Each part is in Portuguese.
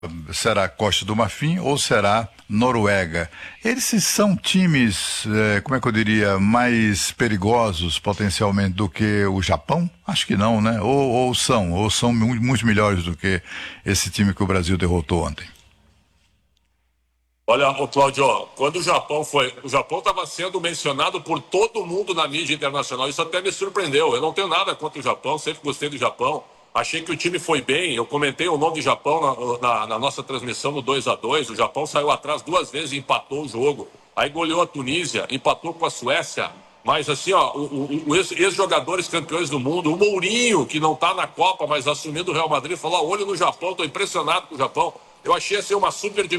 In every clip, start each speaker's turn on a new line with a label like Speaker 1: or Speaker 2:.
Speaker 1: Será Costa do Marfim ou será Noruega? Esses são times, como é que eu diria, mais perigosos potencialmente do que o Japão? Acho que não, né? Ou são muito melhores do que esse time que o Brasil derrotou ontem.
Speaker 2: Olha, Cláudio, quando o Japão estava sendo mencionado por todo mundo na mídia internacional, isso até me surpreendeu. Eu não tenho nada contra o Japão, sempre gostei do Japão. Achei que o time foi bem, eu comentei o nome do Japão na nossa transmissão no 2-2, o Japão saiu atrás 2 vezes e empatou o jogo, aí goleou a Tunísia, empatou com a Suécia, mas assim, ó, os ex-jogadores campeões do mundo, o Mourinho, que não está na Copa, mas assumindo o Real Madrid, falou, olho no Japão, estou impressionado com o Japão. Eu achei assim um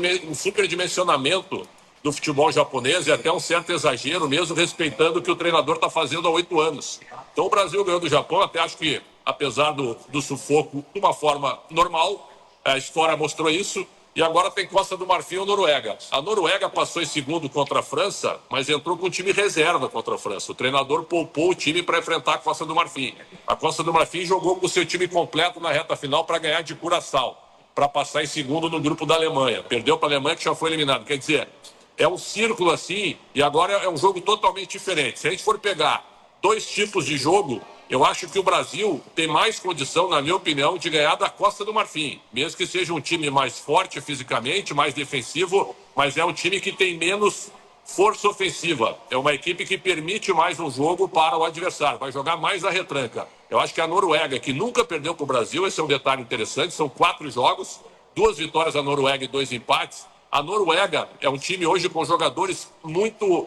Speaker 2: superdimensionamento do futebol japonês e até um certo exagero, mesmo respeitando o que o treinador está fazendo há 8 anos. Então o Brasil ganhou do Japão, até acho que, apesar do sufoco, de uma forma normal, a história mostrou isso, e agora tem Costa do Marfim ou Noruega. A Noruega passou em segundo contra a França, mas entrou com o time reserva contra a França. O treinador poupou o time para enfrentar a Costa do Marfim. A Costa do Marfim jogou com o seu time completo na reta final para ganhar de Curaçao, para passar em segundo no grupo da Alemanha. Perdeu para a Alemanha, que já foi eliminado. Quer dizer, é um círculo assim, e agora é um jogo totalmente diferente. Se a gente for pegar 2 tipos de jogo, eu acho que o Brasil tem mais condição, na minha opinião, de ganhar da Costa do Marfim. Mesmo que seja um time mais forte fisicamente, mais defensivo, mas é um time que tem menos força ofensiva. É uma equipe que permite mais um jogo para o adversário, vai jogar mais a retranca. Eu acho que a Noruega, que nunca perdeu para o Brasil, esse é um detalhe interessante, são 4 jogos, 2 vitórias da Noruega e 2 empates. A Noruega é um time hoje com jogadores muito,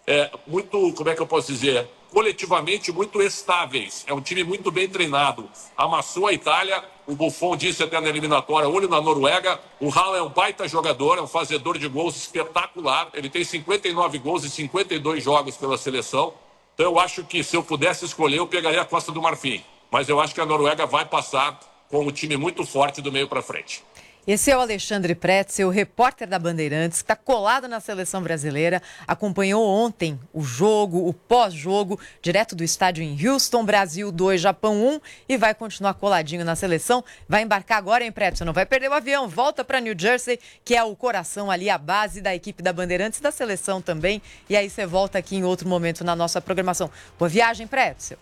Speaker 2: como é que eu posso dizer, coletivamente muito estáveis. É um time muito bem treinado. Amassou a Itália, o Buffon disse até na eliminatória, olho na Noruega. O Haaland é um baita jogador, é um fazedor de gols espetacular. Ele tem 59 gols e 52 jogos pela seleção. Então eu acho que se eu pudesse escolher, eu pegaria a Costa do Marfim. Mas eu acho que a Noruega vai passar com um time muito forte do meio para frente.
Speaker 3: Esse é o Alexandre Pretzel, repórter da Bandeirantes, que está colado na seleção brasileira, acompanhou ontem o jogo, o pós-jogo, direto do estádio em Houston, Brasil 2, Japão 1, e vai continuar coladinho na seleção. Vai embarcar agora, hein, Pretzel? Não vai perder o avião, volta para New Jersey, que é o coração ali, a base da equipe da Bandeirantes, da seleção também, e aí você volta aqui em outro momento na nossa programação. Boa viagem, Pretzel.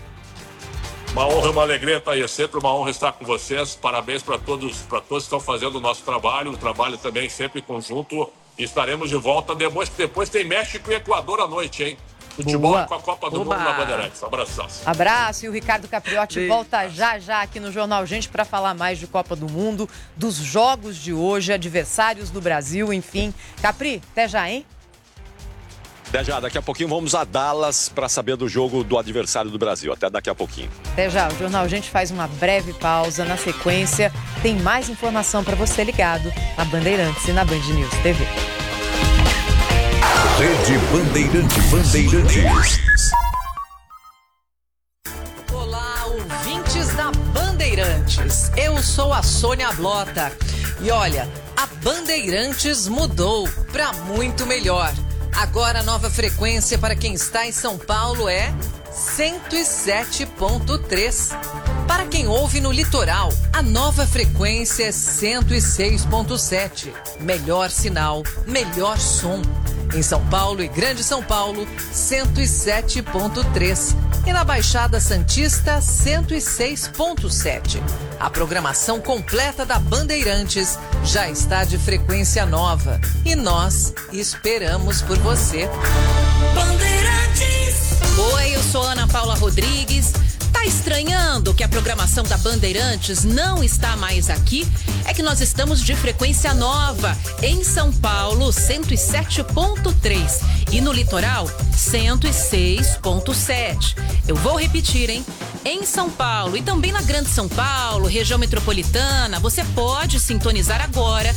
Speaker 2: Uma honra, uma alegria estar aí. É sempre uma honra estar com vocês. Parabéns para todos que estão fazendo o nosso trabalho. Um trabalho também sempre conjunto. E estaremos de volta. Depois tem México e Equador à noite, hein? Futebol com a Copa do Mundo na Bandeirantes. Abração.
Speaker 3: Abraço. E o Ricardo Capriotti volta já aqui no Jornal Gente para falar mais de Copa do Mundo, dos jogos de hoje, adversários do Brasil, enfim. Capri, até já, hein?
Speaker 4: Até já, daqui a pouquinho vamos a Dallas para saber do jogo do adversário do Brasil. Até daqui a pouquinho.
Speaker 3: Até já, o Jornal Gente faz uma breve pausa. Na sequência, tem mais informação para você ligado na Bandeirantes e na Band News TV.
Speaker 5: Rede Bandeirantes.
Speaker 6: Olá, ouvintes da Bandeirantes. Eu sou a Sônia Blota. E olha, a Bandeirantes mudou para muito melhor. Agora a nova frequência para quem está em São Paulo é 107.3. Para quem ouve no litoral, a nova frequência é 106.7. Melhor sinal, melhor som. Em São Paulo e Grande São Paulo, 107.3. E na Baixada Santista, 106.7. A programação completa da Bandeirantes já está de frequência nova. E nós esperamos por você.
Speaker 7: Bandeirantes. Oi, eu sou Ana Paula Rodrigues. Tá estranhando que a programação da Bandeirantes não está mais aqui? É que nós estamos de frequência nova. Em São Paulo, 107.3. E no litoral, 106.7. Eu vou repetir, hein? Em São Paulo e também na Grande São Paulo, região metropolitana, você pode sintonizar agora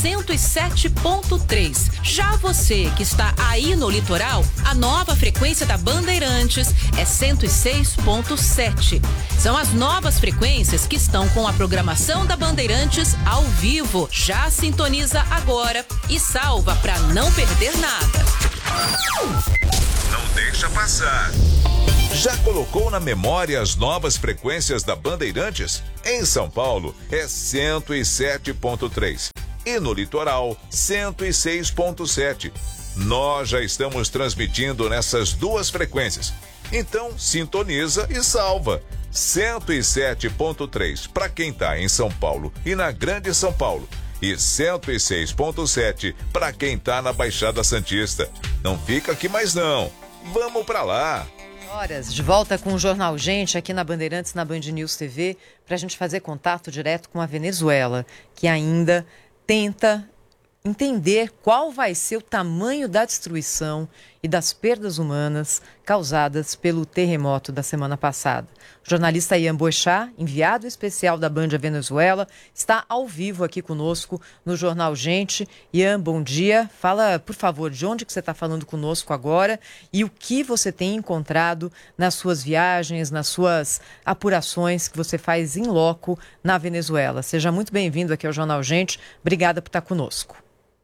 Speaker 7: 107.3. Já você que está aí no litoral, a nova frequência da Bandeirantes é 106.7. São as novas frequências que estão com a programação da Bandeirantes ao vivo. Já sintoniza agora e salva para não perder nada.
Speaker 5: Não deixa passar. Já colocou na memória as novas frequências da Bandeirantes? Em São Paulo é 107.3 e no litoral 106.7. Nós já estamos transmitindo nessas duas frequências. Então sintoniza e salva. 107.3 para quem está em São Paulo e na Grande São Paulo. E 106.7 para quem está na Baixada Santista. Não fica aqui mais não. Vamos para lá.
Speaker 3: Horas, de volta com o Jornal Gente, aqui na Bandeirantes, na Band News TV, para a gente fazer contato direto com a Venezuela, que ainda tenta entender qual vai ser o tamanho da destruição e das perdas humanas causadas pelo terremoto da semana passada. O jornalista Ian Boixá, enviado especial da Band à Venezuela, está ao vivo aqui conosco no Jornal Gente. Ian, bom dia. Fala, por favor, de onde que você está falando conosco agora e o que você tem encontrado nas suas viagens, nas suas apurações que você faz em loco na Venezuela. Seja muito bem-vindo aqui ao Jornal Gente. Obrigada por estar conosco.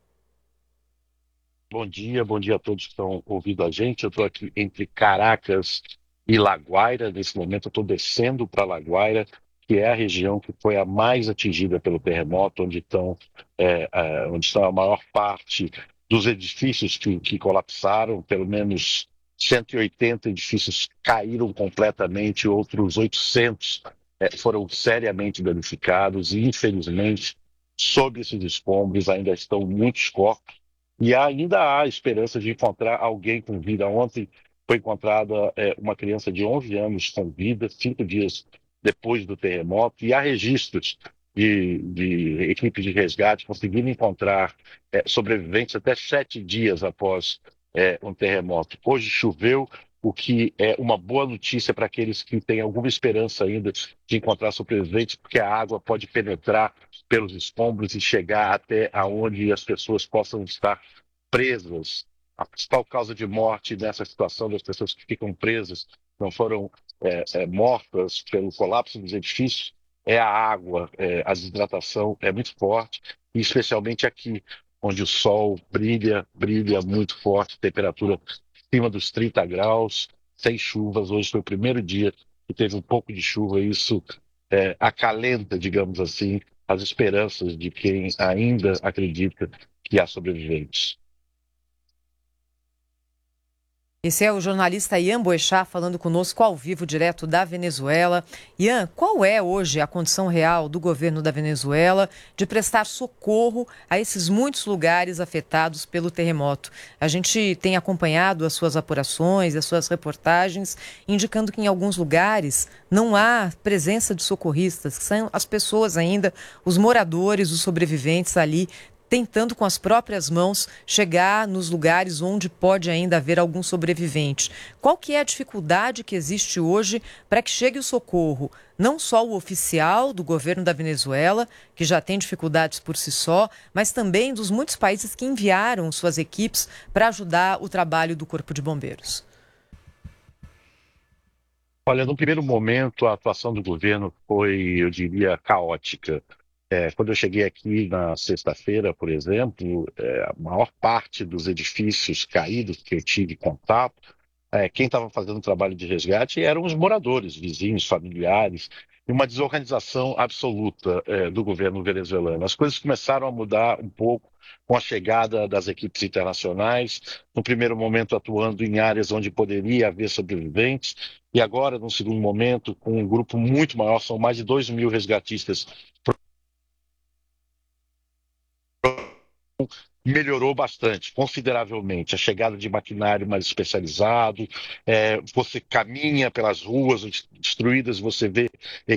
Speaker 8: Bom dia a todos que estão ouvindo a gente. Eu estou aqui entre Caracas e La Guaira. Nesse momento eu estou descendo para La Guaira, que é a região que foi a mais atingida pelo terremoto, onde estão a maior parte dos edifícios que colapsaram. Pelo menos 180 edifícios caíram completamente, outros 800 foram seriamente danificados e, infelizmente, sob esses escombros ainda estão muitos corpos. E ainda há esperança de encontrar alguém com vida. Ontem foi encontrada uma criança de 11 anos com vida, 5 dias depois do terremoto. E há registros de equipes de resgate conseguindo encontrar sobreviventes até 7 dias após um terremoto. Hoje choveu, o que é uma boa notícia para aqueles que têm alguma esperança ainda de encontrar sobreviventes, porque a água pode penetrar pelos escombros e chegar até aonde as pessoas possam estar presas. A principal causa de morte nessa situação das pessoas que ficam presas, não foram mortas pelo colapso dos edifícios, é a água. A desidratação é muito forte, e especialmente aqui, onde o sol brilha muito forte, temperatura acima dos 30 graus, sem chuvas. Hoje foi o primeiro dia que teve um pouco de chuva, e isso acalenta, digamos assim, as esperanças de quem ainda acredita que há sobreviventes.
Speaker 3: Esse é o jornalista Ian Boixá falando conosco ao vivo, direto da Venezuela. Ian, qual é hoje a condição real do governo da Venezuela de prestar socorro a esses muitos lugares afetados pelo terremoto? A gente tem acompanhado as suas apurações, as suas reportagens, indicando que em alguns lugares não há presença de socorristas, que são as pessoas ainda, os moradores, os sobreviventes ali, tentando com as próprias mãos chegar nos lugares onde pode ainda haver algum sobrevivente. Qual que é a dificuldade que existe hoje para que chegue o socorro? Não só o oficial do governo da Venezuela, que já tem dificuldades por si só, mas também dos muitos países que enviaram suas equipes para ajudar o trabalho do Corpo de Bombeiros.
Speaker 8: Olha, no primeiro momento, a atuação do governo foi, eu diria, caótica. Quando eu cheguei aqui na sexta-feira, por exemplo, a maior parte dos edifícios caídos que eu tive contato, quem estava fazendo o trabalho de resgate eram os moradores, vizinhos, familiares, e uma desorganização absoluta do governo venezuelano. As coisas começaram a mudar um pouco com a chegada das equipes internacionais, no primeiro momento atuando em áreas onde poderia haver sobreviventes, e agora, no segundo momento, com um grupo muito maior, são mais de 2.000 resgatistas. Melhorou bastante, consideravelmente, a chegada de maquinário mais especializado. Você caminha pelas ruas destruídas, você vê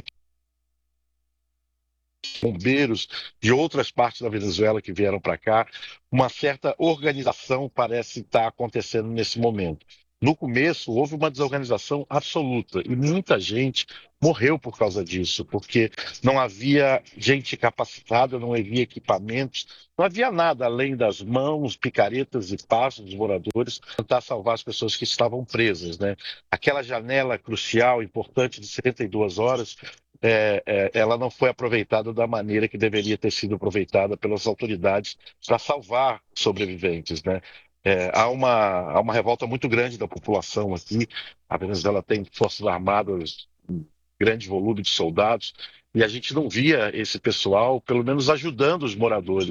Speaker 8: bombeiros de outras partes da Venezuela que vieram para cá. Uma certa organização parece estar acontecendo nesse momento. No começo, houve uma desorganização absoluta e muita gente morreu por causa disso, porque não havia gente capacitada, não havia equipamentos, não havia nada além das mãos, picaretas e pás dos moradores para tentar salvar as pessoas que estavam presas, né? Aquela janela crucial, importante, de 72 horas, ela não foi aproveitada da maneira que deveria ter sido aproveitada pelas autoridades para salvar sobreviventes, né? Há uma revolta muito grande da população aqui. A Venezuela tem forças armadas, um grande volume de soldados, e a gente não via esse pessoal, pelo menos, ajudando os moradores.